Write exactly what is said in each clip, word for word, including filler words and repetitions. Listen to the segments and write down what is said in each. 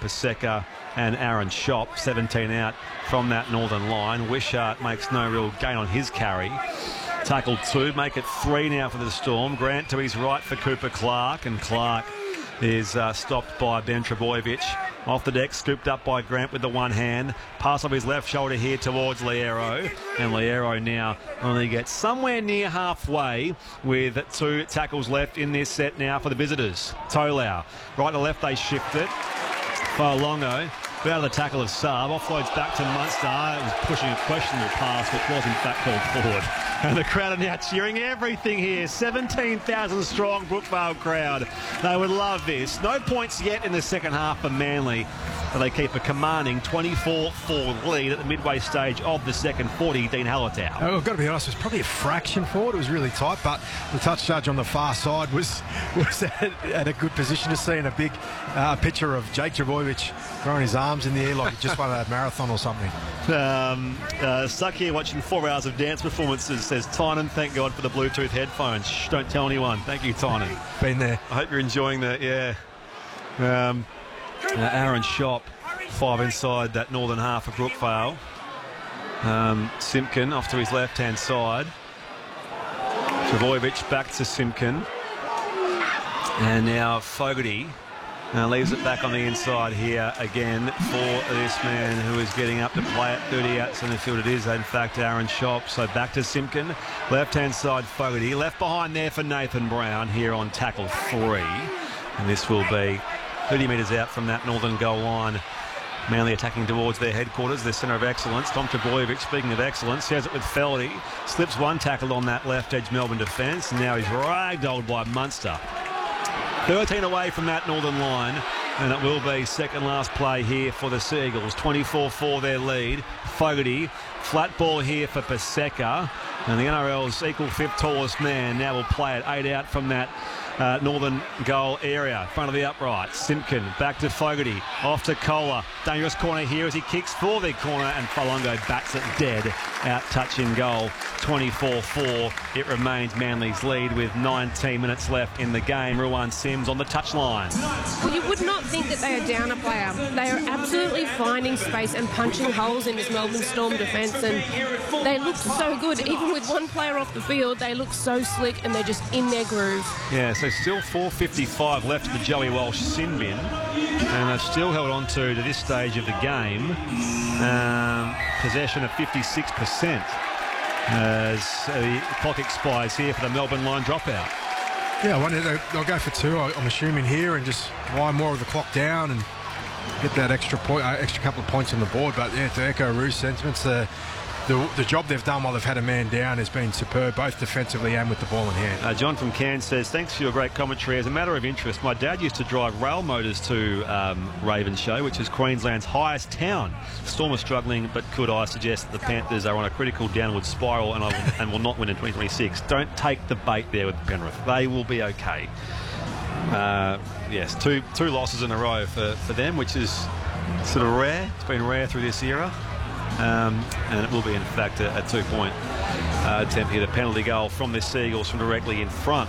Paseka and Aaron Shop. seventeen out from that northern line. Wishart makes no real gain on his carry. Tackle two, make it three now for the Storm. Grant to his right for Cooper Clark, and Clark is uh, stopped by Ben Trebojevic. Off the deck, scooped up by Grant with the one hand. Pass off his left shoulder here towards Liero. And Liero now only gets somewhere near halfway with two tackles left in this set now for the visitors. Tolau, right to left they shift it. Faolongo, out of the tackle of Saab, offloads back to Munster. It was pushing a questionable pass, which was in fact called forward. And the crowd are now cheering everything here. seventeen thousand strong Brookvale crowd. They would love this. No points yet in the second half for Manly. But they keep a commanding twenty-four four lead at the midway stage of the second forty. Dean Hallertau. Oh, I've got to be honest, it was probably a fraction forward. It was really tight, but the touch judge on the far side was was at, at a good position to see, and a big uh, picture of Jake Trebojevic throwing his arms in the air like he just won a marathon or something. Um, uh, stuck here watching four hours of dance performances, says Tynan. Thank God for the Bluetooth headphones. Shh, don't tell anyone. Thank you, Tynan. Been there. I hope you're enjoying that, yeah. Um, uh, Aaron Shop, five inside that northern half of Brookvale. Um, Simpkin off to his left-hand side. Trebojevic back to Simpkin. And now Fogarty uh, leaves it back on the inside here again for this man who is getting up to play at thirty out centre field. It is, in fact, Aaron Shop. So back to Simpkin. Left-hand side Fogarty. Left behind there for Nathan Brown here on tackle three. And this will be thirty metres out from that northern goal line. Manly attacking towards their headquarters, their centre of excellence. Tom Trebojevic, speaking of excellence, shares it with Feldy. Slips one tackle on that left edge Melbourne defence. And now he's ragdolled by Munster. thirteen away from that northern line. And it will be second last play here for the Seagulls. twenty-four four their lead. Fogarty, flat ball here for Paseka. And the N R L's equal fifth tallest man now will play it eight out from that Uh, northern goal area, front of the upright. Simpkin back to Fogarty, off to Kohler. Dangerous corner here as he kicks for the corner, and Falongo bats it dead. Out touch in goal. twenty-four four. It remains Manly's lead with nineteen minutes left in the game. Ruan Sims on the touchline. Well, you would not think that they are down a player. They are absolutely finding space and punching holes in this Melbourne Storm defence, and they look so good. Even with one player off the field, they look so slick and they're just in their groove. Yeah, so still four fifty-five left in the Joey Walsh sin bin, and they've still held on to, to this stage of the game, um, possession of fifty-six percent as the clock expires here for the Melbourne line dropout. Yeah, I wonder, they'll go for two, I'm assuming, here, and just wind more of the clock down and get that extra point, uh, extra couple of points on the board. But yeah, to echo Rue's sentiments, the The, the job they've done while they've had a man down has been superb, both defensively and with the ball in hand. Uh, John from Cairns says, thanks for your great commentary. As a matter of interest, my dad used to drive rail motors to um, Ravenshoe, which is Queensland's highest town. Storm are struggling, but could I suggest that the Panthers are on a critical downward spiral and, I will, and will not win in twenty twenty-six. Don't take the bait there with Penrith. They will be okay. Uh, yes, two two losses in a row for, for them, which is sort of rare. It's been rare through this era. Um, and it will be, in fact, a, a two-point uh, attempt here. The penalty goal from the Seagulls from directly in front.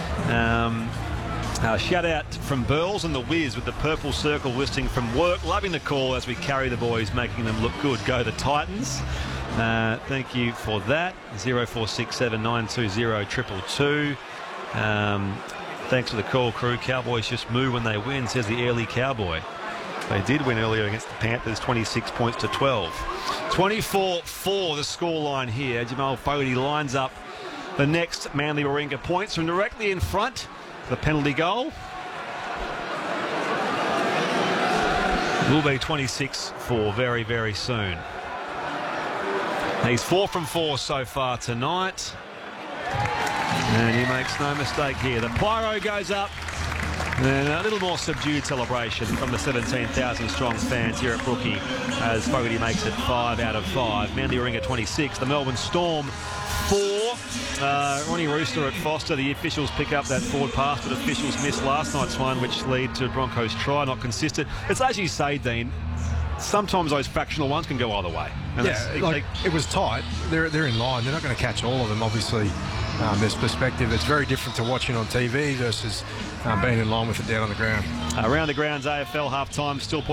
Um, uh, shout out from Burls and the Wiz with the purple circle listing from work. Loving the call as we carry the boys, making them look good. Go the Titans. Uh, thank you for that. zero four six seven nine two zero two two two. Um, thanks for the call, crew. Cowboys just move when they win, says the early Cowboy. They did win earlier against the Panthers, twenty-six points to twelve. twenty-four four the scoreline here. Jamal Fogarty lines up the next Manly Warringah points from directly in front. The penalty goal will be twenty-six four very, very soon. He's four from four so far tonight. And he makes no mistake here. The pyro goes up. And a little more subdued celebration from the seventeen thousand strong fans here at Brookie as Fogarty makes it five out of five. Manly Warringah twenty-six. The Melbourne Storm four. Uh, Ronnie Rooster at Foster. The officials pick up that forward pass, but officials missed last night's one, which led to Broncos try, not consistent. It's as you say, Dean, sometimes those fractional ones can go either way. And yeah, like, it was tight. They're, they're in line. They're not going to catch all of them, obviously. Um, this perspective, it's very different to watching on T V versus um, being in line with it down on the ground. Around the grounds, A F L half-time, still